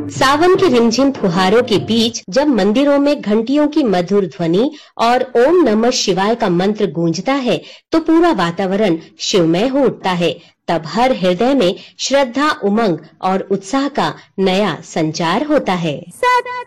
सावन की रिमझिम फुहारों के बीच जब मंदिरों में घंटियों की मधुर ध्वनि और ओम नमः शिवाय का मंत्र गूंजता है तो पूरा वातावरण शिवमय हो उठता है। तब हर हृदय में श्रद्धा, उमंग और उत्साह का नया संचार होता है।